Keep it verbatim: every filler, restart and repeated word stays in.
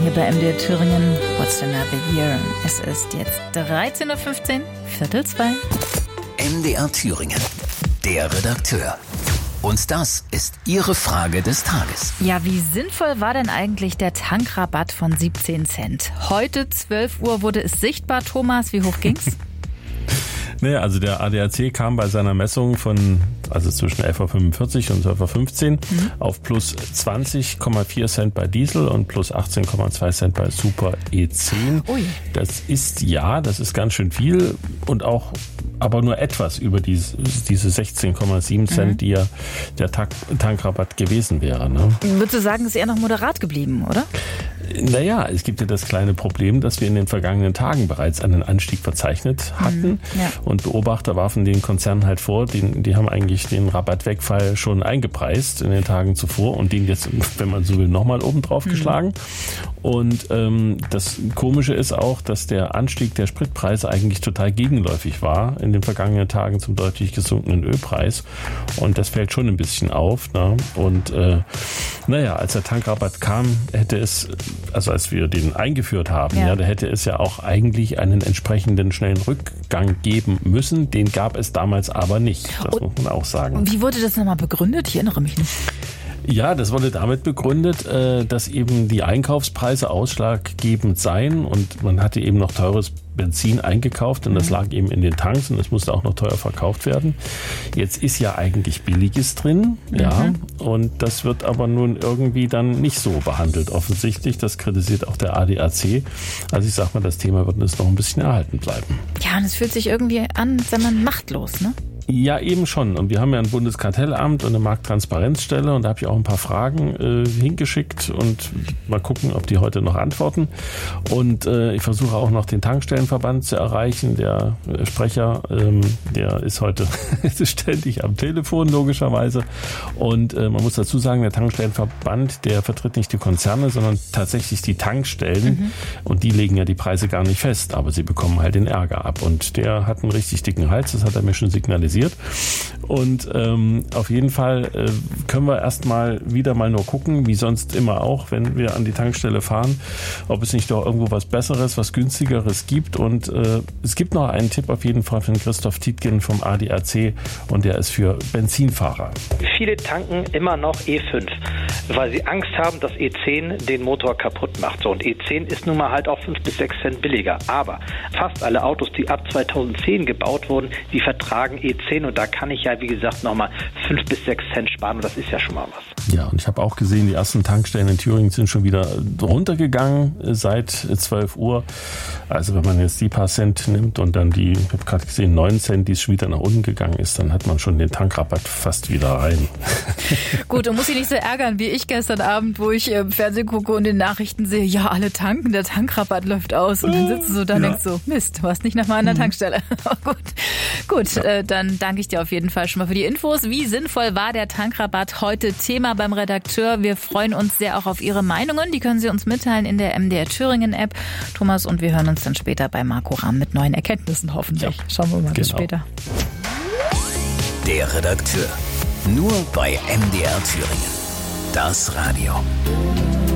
hier bei M D R Thüringen. What's another year? Es ist jetzt dreizehn Uhr fünfzehn, Viertel zwei. M D R Thüringen, der Redakteur. Und das ist Ihre Frage des Tages. Ja, wie sinnvoll war denn eigentlich der Tankrabatt von siebzehn Cent? Heute zwölf Uhr wurde es sichtbar. Thomas, wie hoch ging's? Naja, also der A D A C kam bei seiner Messung von, also zwischen elf Uhr fünfundvierzig und zwölf Uhr fünfzehn mhm. auf plus zwanzig Komma vier Cent bei Diesel und plus achtzehn Komma zwei Cent bei Super E zehn. Ui. Das ist, ja, das ist ganz schön viel und auch aber nur etwas über diese, diese sechzehn Komma sieben Cent, mhm. die ja der Tank, Tankrabatt gewesen wäre. Ne? Würdest du sagen, ist eher noch moderat geblieben, oder? Naja, es gibt ja das kleine Problem, dass wir in den vergangenen Tagen bereits einen Anstieg verzeichnet hatten. Mhm, ja. Und Beobachter warfen den Konzernen halt vor, die, die haben eigentlich den Rabattwegfall schon eingepreist in den Tagen zuvor und den jetzt, wenn man so will, nochmal oben drauf mhm. geschlagen. Und ähm, das Komische ist auch, dass der Anstieg der Spritpreise eigentlich total gegenläufig war in den vergangenen Tagen zum deutlich gesunkenen Ölpreis. Und das fällt schon ein bisschen auf. Ne? Und äh, naja, als der Tankrabatt kam, hätte es, also als wir den eingeführt haben, ja. ja, da hätte es ja auch eigentlich einen entsprechenden schnellen Rückgang geben müssen. Den gab es damals aber nicht. Das und, muss man auch sagen. Wie wurde das nochmal begründet? Ich erinnere mich nicht. Ja, das wurde damit begründet, dass eben die Einkaufspreise ausschlaggebend seien und man hatte eben noch teures Benzin eingekauft und das lag eben in den Tanks und das musste auch noch teuer verkauft werden. Jetzt ist ja eigentlich Billiges drin, ja, mhm. und das wird aber nun irgendwie dann nicht so behandelt offensichtlich. Das kritisiert auch der A D A C. Also ich sag mal, das Thema wird uns noch ein bisschen erhalten bleiben. Ja, und es fühlt sich irgendwie an, als sei man machtlos, ne? Ja, eben schon. Und wir haben ja ein Bundeskartellamt und eine Markttransparenzstelle und da habe ich auch ein paar Fragen äh, hingeschickt und mal gucken, ob die heute noch antworten. Und äh, ich versuche auch noch den Tankstellenverband zu erreichen. Der äh, Sprecher, ähm, der ist heute ständig am Telefon, logischerweise. Und äh, man muss dazu sagen, der Tankstellenverband, der vertritt nicht die Konzerne, sondern tatsächlich die Tankstellen. Mhm. Und die legen ja die Preise gar nicht fest, aber sie bekommen halt den Ärger ab. Und der hat einen richtig dicken Hals, das hat er mir schon signalisiert. Und ähm, auf jeden Fall äh, können wir erstmal wieder mal nur gucken, wie sonst immer auch, wenn wir an die Tankstelle fahren, ob es nicht doch irgendwo was Besseres, was Günstigeres gibt. Und äh, es gibt noch einen Tipp auf jeden Fall von Christoph Tietgen vom A D A C und der ist für Benzinfahrer. Viele tanken immer noch E fünf, weil sie Angst haben, dass E zehn den Motor kaputt macht. So, und E zehn ist nun mal halt auch fünf bis sechs Cent billiger. Aber fast alle Autos, die ab zweitausendzehn gebaut wurden, die vertragen E zehn. Und da kann ich ja, wie gesagt, nochmal fünf bis sechs Cent sparen und das ist ja schon mal was. Ja, und ich habe auch gesehen, die ersten Tankstellen in Thüringen sind schon wieder runtergegangen seit zwölf Uhr. Also wenn man jetzt die paar Cent nimmt und dann die, ich habe gerade gesehen, neun Cent, die es schon wieder nach unten gegangen ist, dann hat man schon den Tankrabatt fast wieder rein. Gut, und muss ich nicht so ärgern wie ich gestern Abend, wo ich im Fernsehen gucke und in den Nachrichten sehe, ja, alle tanken, der Tankrabatt läuft aus. Und dann sitzt du so da und ja. denkst so, Mist, du warst nicht nach meiner mhm. Tankstelle. gut, gut ja. äh, dann danke ich dir auf jeden Fall schon mal für die Infos. Wie sinnvoll war der Tankrabatt? Heute Thema beim Redakteur. Wir freuen uns sehr auch auf Ihre Meinungen. Die können Sie uns mitteilen in der M D R Thüringen App. Thomas und wir hören uns dann später bei Marco Ramm mit neuen Erkenntnissen hoffentlich. Ja. Schauen wir mal, bis genau. später. Der Redakteur. Nur bei M D R Thüringen. Das Radio.